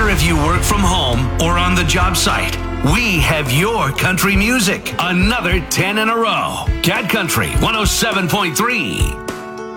matter if you work from home or on the job site, we have your country music. Another 10 in a row. Cat Country 107.3.